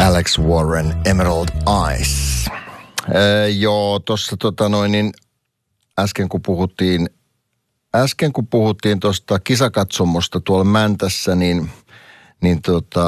Alex Warren, Emerald Eyes. Joo, tuossa äsken kun puhuttiin tuosta kisakatsomosta tuolla Mäntässä, niin